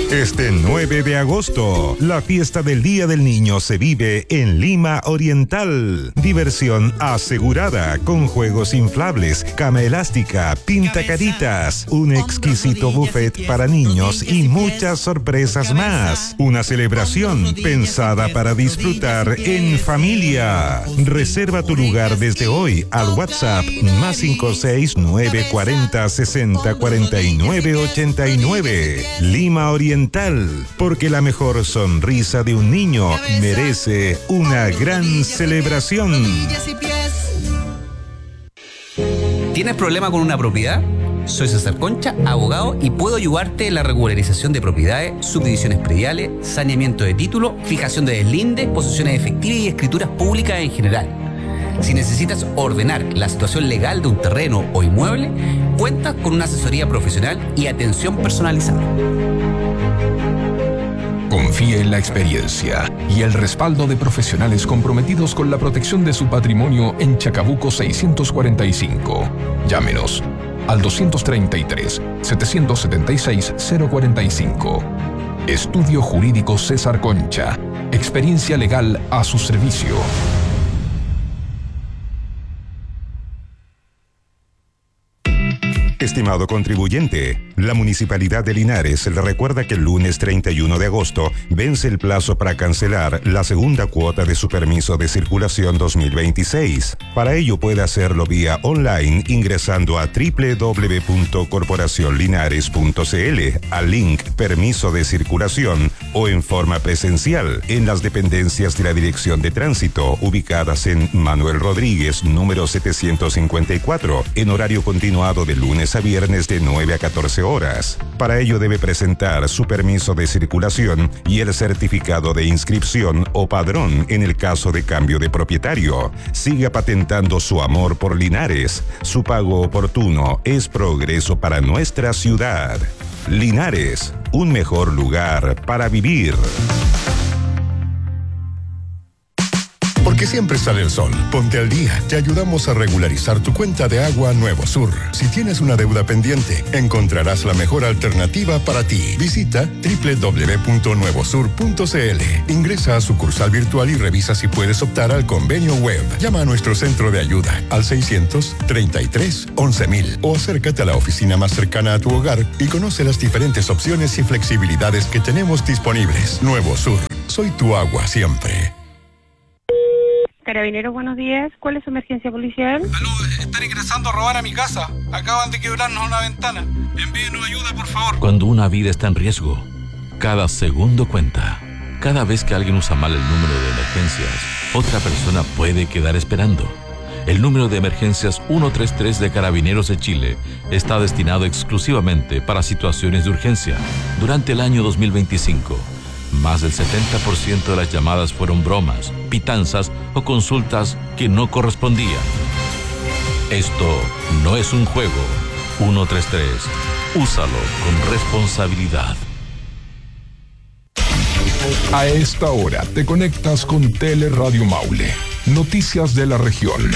Este 9 de agosto, la fiesta del Día del Niño se vive en Lima Oriental. Diversión asegurada con juegos inflables, cama elástica, pintacaritas, un exquisito buffet para niños y muchas sorpresas más. Una celebración pensada para disfrutar en familia. Reserva tu lugar desde hoy al WhatsApp +569 40 60 49 89. Lima Oriental, porque la mejor sonrisa de un niño merece una gran celebración. ¿Tienes problema con una propiedad? Soy César Concha, abogado, y puedo ayudarte en la regularización de propiedades, subdivisiones prediales, saneamiento de título, fijación de deslindes, posesiones efectivas y escrituras públicas en general. Si necesitas ordenar la situación legal de un terreno o inmueble, cuentas con una asesoría profesional y atención personalizada. Confíe en la experiencia y el respaldo de profesionales comprometidos con la protección de su patrimonio en Chacabuco 645. Llámenos al 233-776-045. Estudio Jurídico César Concha. Experiencia legal a su servicio. Estimado contribuyente, la Municipalidad de Linares le recuerda que el lunes 31 de agosto vence el plazo para cancelar la segunda cuota de su permiso de circulación 2026. Para ello puede hacerlo vía online ingresando a www.corporacionlinares.cl al link Permiso de Circulación o en forma presencial en las dependencias de la Dirección de Tránsito ubicadas en Manuel Rodríguez, número 754, en horario continuado de lunes a viernes de 9 a 14 horas. Para ello debe presentar su permiso de circulación y el certificado de inscripción o padrón en el caso de cambio de propietario. Siga patentando su amor por Linares. Su pago oportuno es progreso para nuestra ciudad. Linares, un mejor lugar para vivir. Porque siempre sale el sol. Ponte al día. Te ayudamos a regularizar tu cuenta de agua Nuevo Sur. Si tienes una deuda pendiente, encontrarás la mejor alternativa para ti. Visita www.nuevosur.cl. Ingresa a sucursal virtual y revisa si puedes optar al convenio web. Llama a nuestro centro de ayuda al 633-11.000 o acércate a la oficina más cercana a tu hogar y conoce las diferentes opciones y flexibilidades que tenemos disponibles. Nuevo Sur. Soy tu agua siempre. Carabineros, buenos días. ¿Cuál es su emergencia policial? Aló, están ingresando a robar a mi casa. Acaban de quebrarnos una ventana. Envíenos ayuda, por favor. Cuando una vida está en riesgo, cada segundo cuenta. Cada vez que alguien usa mal el número de emergencias, otra persona puede quedar esperando. El número de emergencias 133 de Carabineros de Chile está destinado exclusivamente para situaciones de urgencia. Durante el año 2025, más del 70% de las llamadas fueron bromas, pitanzas o consultas que no correspondían. Esto no es un juego. 133. Úsalo con responsabilidad. A esta hora te conectas con Teleradio Maule. Noticias de la región.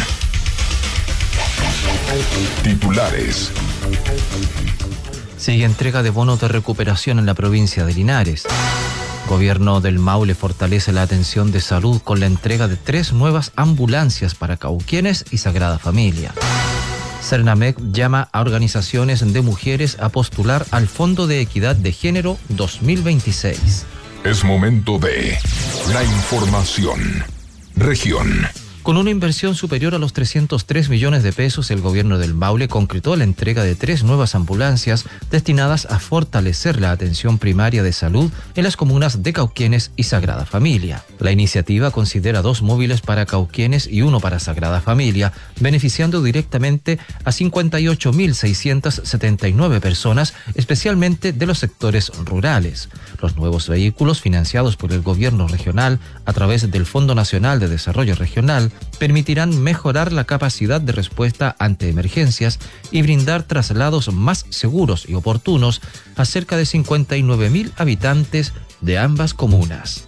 Titulares. Sigue entrega de bonos de recuperación en la provincia de Linares. Gobierno del Maule fortalece la atención de salud con la entrega de 3 nuevas ambulancias para Cauquienes y Sagrada Familia. Cernamec llama a organizaciones de mujeres a postular al Fondo de Equidad de Género 2026. Es momento de la información. Región. Con una inversión superior a los 303 millones de pesos, el gobierno del Maule concretó la entrega de 3 nuevas ambulancias destinadas a fortalecer la atención primaria de salud en las comunas de Cauquienes y Sagrada Familia. La iniciativa considera 2 móviles para Cauquienes y 1 para Sagrada Familia, beneficiando directamente a 58.679 personas, especialmente de los sectores rurales. Los nuevos vehículos, financiados por el gobierno regional a través del Fondo Nacional de Desarrollo Regional, permitirán mejorar la capacidad de respuesta ante emergencias y brindar traslados más seguros y oportunos a cerca de 59.000 habitantes de ambas comunas.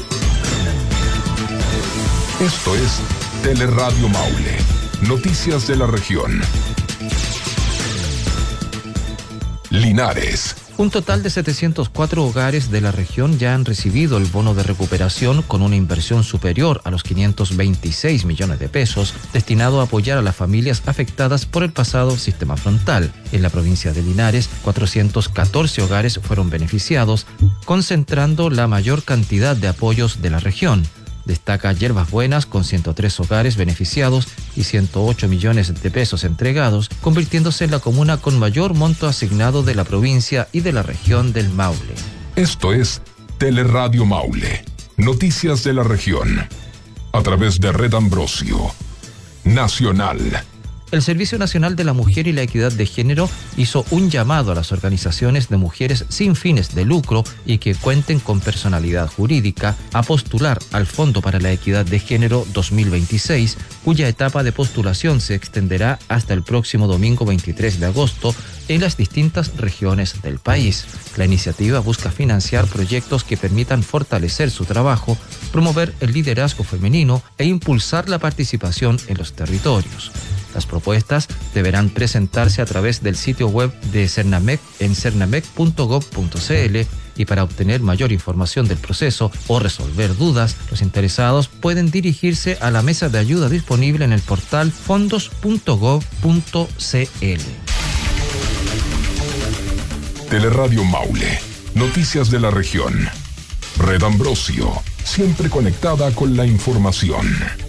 Esto es Teleradio Maule. Noticias de la región. Linares. Un total de 704 hogares de la región ya han recibido el bono de recuperación con una inversión superior a los 526 millones de pesos destinado a apoyar a las familias afectadas por el pasado sistema frontal. En la provincia de Linares, 414 hogares fueron beneficiados, concentrando la mayor cantidad de apoyos de la región. Destaca Yerbas Buenas con 103 hogares beneficiados y 108 millones de pesos entregados, convirtiéndose en la comuna con mayor monto asignado de la provincia y de la región del Maule. Esto es Teleradio Maule, noticias de la región, a través de Red Ambrosio, Nacional. El Servicio Nacional de la Mujer y la Equidad de Género hizo un llamado a las organizaciones de mujeres sin fines de lucro y que cuenten con personalidad jurídica a postular al Fondo para la Equidad de Género 2026, cuya etapa de postulación se extenderá hasta el próximo domingo 23 de agosto en las distintas regiones del país. La iniciativa busca financiar proyectos que permitan fortalecer su trabajo, promover el liderazgo femenino e impulsar la participación en los territorios. Las propuestas deberán presentarse a través del sitio web de Cernamec en cernamec.gov.cl y para obtener mayor información del proceso o resolver dudas, los interesados pueden dirigirse a la mesa de ayuda disponible en el portal fondos.gov.cl. Teleradio Maule, noticias de la región. Red Ambrosio, siempre conectada con la información.